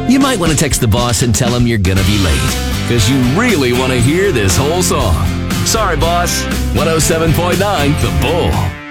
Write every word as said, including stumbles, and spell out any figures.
You might want to text the boss and tell him you're gonna be late, because you really want to hear this whole song. Sorry, boss. one oh seven point nine The Bull.